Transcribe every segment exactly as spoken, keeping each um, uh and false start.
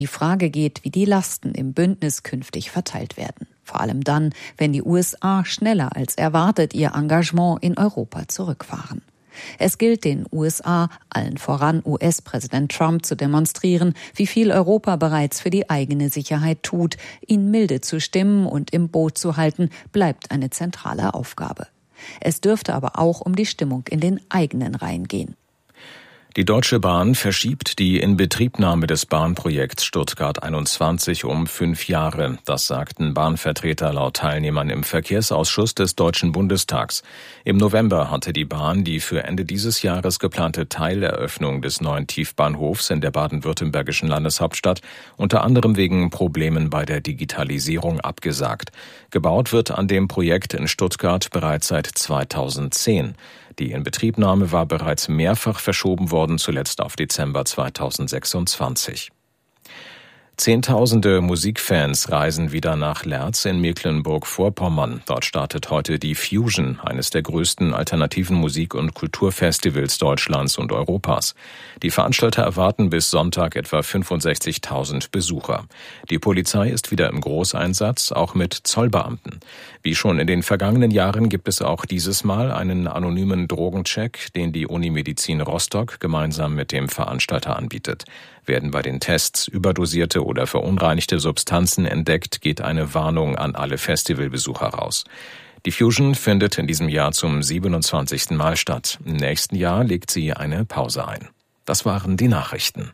Die Frage geht, wie die Lasten im Bündnis künftig verteilt werden. Vor allem dann, wenn die U S A schneller als erwartet ihr Engagement in Europa zurückfahren. Es gilt den U S A, allen voran U S-Präsident Trump, zu demonstrieren, wie viel Europa bereits für die eigene Sicherheit tut. Ihn milde zu stimmen und im Boot zu halten, bleibt eine zentrale Aufgabe. Es dürfte aber auch um die Stimmung in den eigenen Reihen gehen. Die Deutsche Bahn verschiebt die Inbetriebnahme des Bahnprojekts Stuttgart einundzwanzig um fünf Jahre. Das sagten Bahnvertreter laut Teilnehmern im Verkehrsausschuss des Deutschen Bundestags. Im November hatte die Bahn die für Ende dieses Jahres geplante Teileröffnung des neuen Tiefbahnhofs in der baden-württembergischen Landeshauptstadt unter anderem wegen Problemen bei der Digitalisierung abgesagt. Gebaut wird an dem Projekt in Stuttgart bereits seit zweitausendzehn. Die Inbetriebnahme war bereits mehrfach verschoben worden, zuletzt auf Dezember zweitausendsechsundzwanzig. Zehntausende Musikfans reisen wieder nach Lerz in Mecklenburg-Vorpommern. Dort startet heute die Fusion, eines der größten alternativen Musik- und Kulturfestivals Deutschlands und Europas. Die Veranstalter erwarten bis Sonntag etwa fünfundsechzigtausend Besucher. Die Polizei ist wieder im Großeinsatz, auch mit Zollbeamten. Wie schon in den vergangenen Jahren gibt es auch dieses Mal einen anonymen Drogencheck, den die Unimedizin Rostock gemeinsam mit dem Veranstalter anbietet. Werden bei den Tests überdosierte oder verunreinigte Substanzen entdeckt, geht eine Warnung an alle Festivalbesucher raus. Die Fusion findet in diesem Jahr zum siebenundzwanzigsten Mal statt. Im nächsten Jahr legt sie eine Pause ein. Das waren die Nachrichten.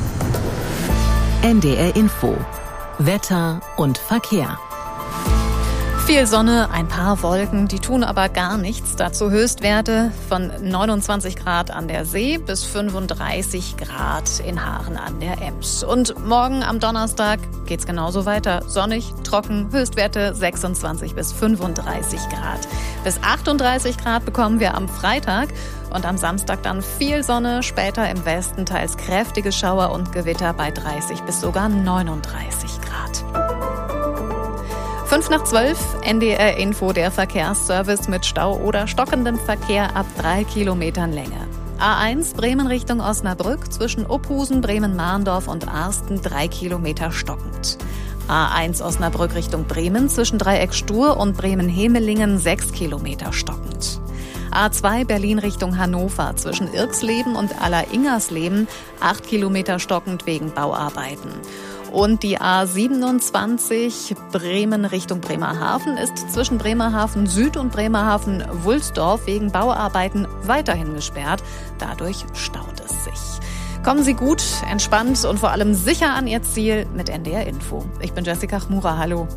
N D R Info. Wetter und Verkehr. Viel Sonne, ein paar Wolken, die tun aber gar nichts. Dazu Höchstwerte von neunundzwanzig Grad an der See bis fünfunddreißig Grad in Haaren an der Ems. Und morgen am Donnerstag geht's genauso weiter. Sonnig, trocken, Höchstwerte sechsundzwanzig bis fünfunddreißig Grad. Bis achtunddreißig Grad bekommen wir am Freitag. Und am Samstag dann viel Sonne, später im Westen teils kräftige Schauer und Gewitter bei dreißig bis sogar neununddreißig Grad. Fünf nach zwölf, N D R Info, der Verkehrsservice mit Stau oder stockendem Verkehr ab drei Kilometern Länge. A eins Bremen Richtung Osnabrück zwischen Ophusen, Bremen-Mahndorf und Arsten drei Kilometer stockend. A eins Osnabrück Richtung Bremen zwischen Dreieck Stur und Bremen-Hemelingen sechs Kilometer stockend. A zwei Berlin Richtung Hannover zwischen Irxleben und Aller-Ingersleben acht Kilometer stockend wegen Bauarbeiten. Und die A siebenundzwanzig Bremen Richtung Bremerhaven ist zwischen Bremerhaven Süd und Bremerhaven Wulsdorf wegen Bauarbeiten weiterhin gesperrt. Dadurch staut es sich. Kommen Sie gut, entspannt und vor allem sicher an Ihr Ziel mit N D R Info. Ich bin Jessica Chmura, hallo.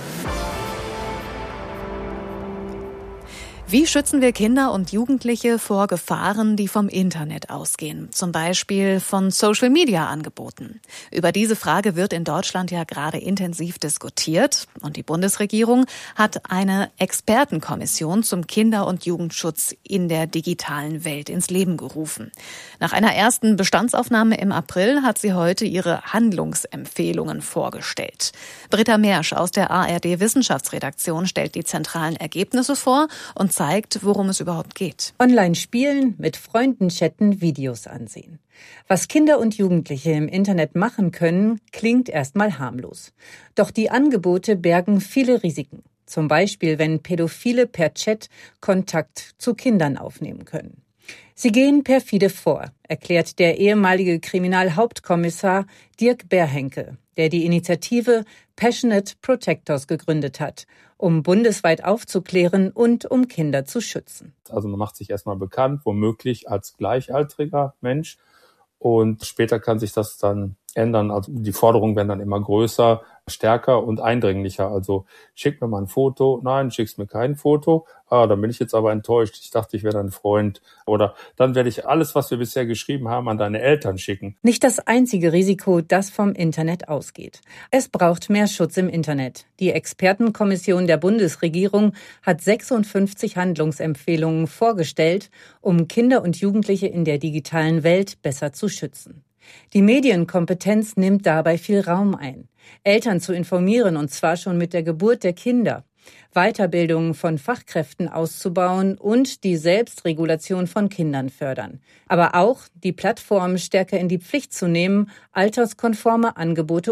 Wie schützen wir Kinder und Jugendliche vor Gefahren, die vom Internet ausgehen, zum Beispiel von Social-Media-Angeboten? Über diese Frage wird in Deutschland ja gerade intensiv diskutiert und die Bundesregierung hat eine Expertenkommission zum Kinder- und Jugendschutz in der digitalen Welt ins Leben gerufen. Nach einer ersten Bestandsaufnahme im April hat sie heute ihre Handlungsempfehlungen vorgestellt. Britta Mersch aus der A R D-Wissenschaftsredaktion stellt die zentralen Ergebnisse vor und zeigt, worum es überhaupt geht. Online spielen, mit Freunden chatten, Videos ansehen. Was Kinder und Jugendliche im Internet machen können, klingt erstmal harmlos. Doch die Angebote bergen viele Risiken. Zum Beispiel, wenn Pädophile per Chat Kontakt zu Kindern aufnehmen können. Sie gehen perfide vor, erklärt der ehemalige Kriminalhauptkommissar Dirk Berhenke, der die Initiative Passionate Protectors gegründet hat, um bundesweit aufzuklären und um Kinder zu schützen. Also man macht sich erstmal bekannt, womöglich als gleichaltriger Mensch, und später kann sich das dann ändern. Also die Forderungen werden dann immer größer, stärker und eindringlicher. Also schick mir mal ein Foto. Nein, schickst mir kein Foto. Ah, dann bin ich jetzt aber enttäuscht. Ich dachte, ich wäre dein Freund. Oder dann werde ich alles, was wir bisher geschrieben haben, an deine Eltern schicken. Nicht das einzige Risiko, das vom Internet ausgeht. Es braucht mehr Schutz im Internet. Die Expertenkommission der Bundesregierung hat sechsundfünfzig Handlungsempfehlungen vorgestellt, um Kinder und Jugendliche in der digitalen Welt besser zu schützen. Die Medienkompetenz nimmt dabei viel Raum ein. Eltern zu informieren, und zwar schon mit der Geburt der Kinder. Weiterbildung von Fachkräften auszubauen und die Selbstregulation von Kindern fördern. Aber auch die Plattformen stärker in die Pflicht zu nehmen, alterskonforme Angebote